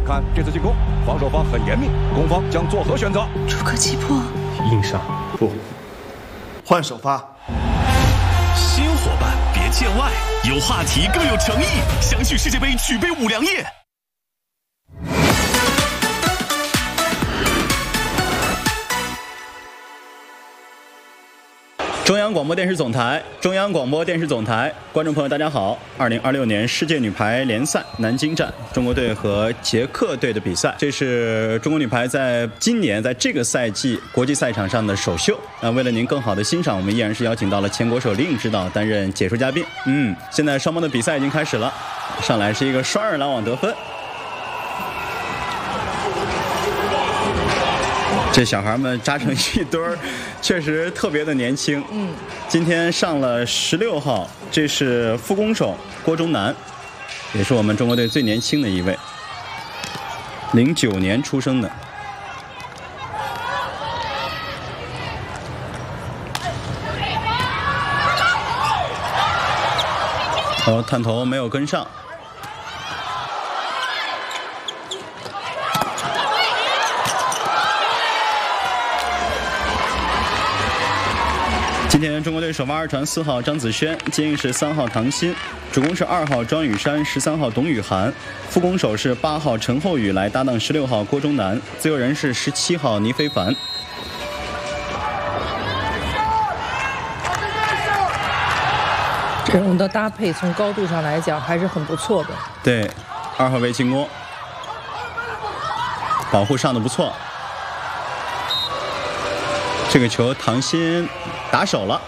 看这次进攻，防守方很严密，攻方将作何选择？ 出可击破， 硬上不， 换首发。 新伙伴别见外，有话题更有诚意，相续世界杯举杯五粮液。 中央广播电视总台，中央广播电视总台，观众朋友大家好！2026年世界女排联赛南京站，中国队和捷克队的比赛，这是中国女排在今年在这个赛季国际赛场上的首秀。为了您更好的欣赏，我们依然是邀请到了前国手李颖指导担任解说嘉宾。现在双方的比赛已经开始了，上来是一个双人拦网得分。这小孩们扎成一堆儿，确实特别的年轻。今天上了16号，这是副攻手郭忠南，也是我们中国队最年轻的一位，09年出生的。探头没有跟上。今天中国队首发二传4号张子萱，接应是3号唐鑫，主攻是2号庄宇珊，13号董雨涵，副攻手是8号陈厚宇来搭档16号郭忠南，自由人是17号倪非凡。 阵容的搭配从高度上来讲还是很不错的。 对，2号位进攻，保护上的不错。这个球唐鑫打手了。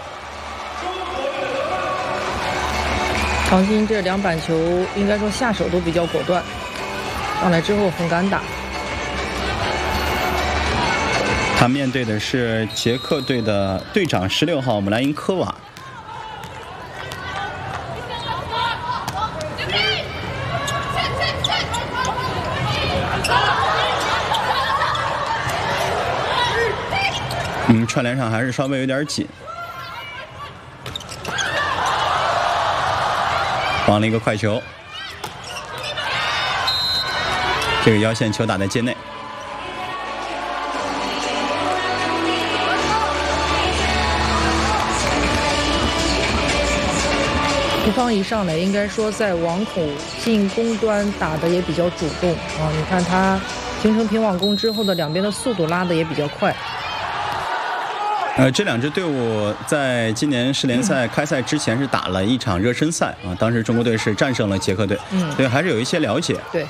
唐鑫这2板球应该说下手都比较果断，上来之后很敢打。 他面对的是捷克队的队长16号姆莱因科娃。串联上还是稍微有点紧，放了一个快球，这个腰线球打在界内。 对方一上来应该说在网口进攻端打的也比较主动啊，你看他形成平网攻之后的两边的速度拉的也比较快。 这2支队伍在今年世联赛开赛之前是打了一场热身赛啊，当时中国队是战胜了捷克队，所以还是有一些了解。 对，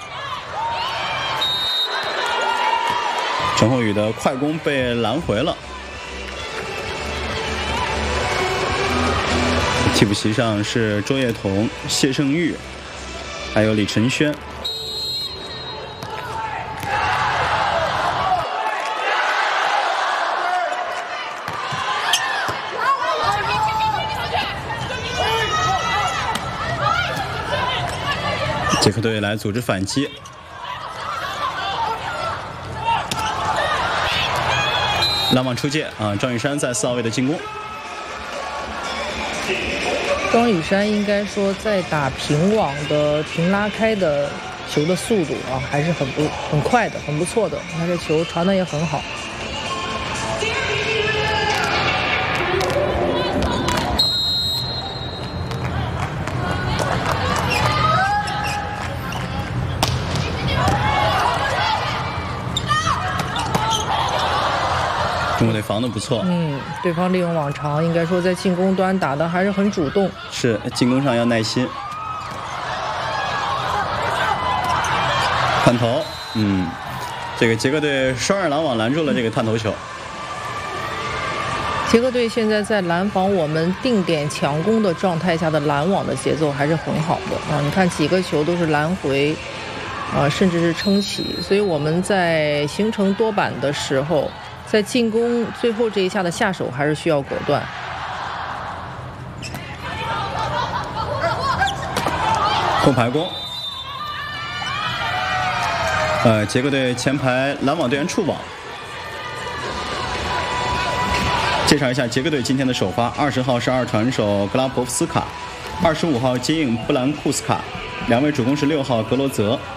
陈厚宇的快攻被拦回了，替补席上是周叶彤、谢胜玉，还有李晨轩。捷克队来组织反击，拦网出界啊！庄宇珊在4号位的进攻。 庄宇珊应该说在打平网的平拉开的球的速度啊，还是很快的，很不错的。他这球传的也很好。 中国队防得不错， 对方利用网长，应该说在进攻端打的还是很主动。 是进攻上要耐心。探头，这个捷克队双人拦网拦住了这个探头球。 捷克队现在在拦防我们定点强攻的状态下的拦网的节奏还是很好的啊！你看几个球都是拦回，甚至是撑起，所以我们在形成多板的时候，在进攻最后这一下的下手还是需要果断。 后排攻，捷克队前排拦网队员触网。介绍一下捷克队今天的首发：20号是2传手格拉博夫斯卡，25号接应布兰库斯卡，2位主攻是6号格罗泽